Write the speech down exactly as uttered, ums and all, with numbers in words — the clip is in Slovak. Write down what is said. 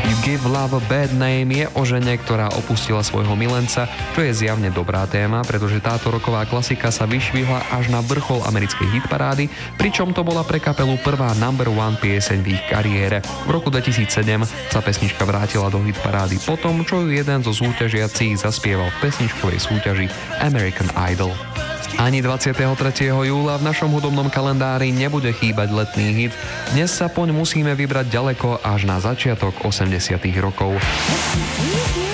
You Give Love a Bad Name je o žene, ktorá opustila svojho milenca, čo je zjavne dobrá téma, pretože táto roková klasika sa vyšvihla až na vrchol americkej hitparády, pričom to bola pre kapelu prvá number one pieseň v ich kariére. V roku dvetisícsedem sa pesnička vrátila do hitparády potom, čo ju jeden zo súťažiacich zaspieval v pesničkovej súťaži American Idol. Ani dvadsiateho tretieho júla v našom hudobnom kalendári nebude chýbať letný hit. Dnes sa poň musíme vybrať ďaleko až na začiatok osemdesiatych rokov.